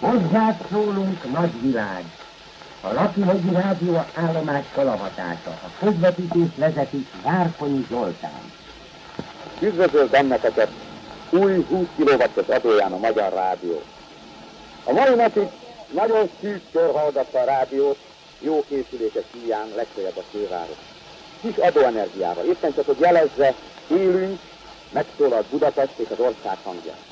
Hozzát szólunk, nagyvilág! A Lakhegyi Rádió állomás kalaphatása. A közvetítést vezeti Várkonyi Zoltán. Üdvözöl benneteket új 20 kW-os adóján a Magyar Rádió. A mai napig nagyon szűk kör hallgatta a rádiót, jó készülések hiány, legfeljebb a főváros. Kis adóenergiával, éppen csak, hogy jelezze, élünk, megszólalt Budapest és az ország hangja.